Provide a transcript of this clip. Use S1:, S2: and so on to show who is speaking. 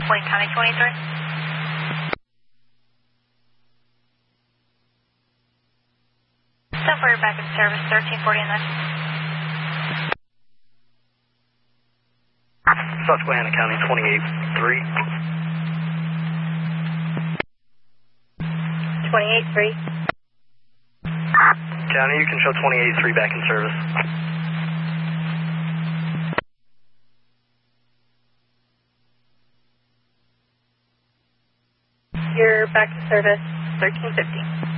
S1: Wayne County 23. Stop for your back in service, 1349.
S2: Susquehanna County 28-3.
S1: 28-3.
S2: County, you can show 28-3 back in service.
S1: You're back in service, 1350.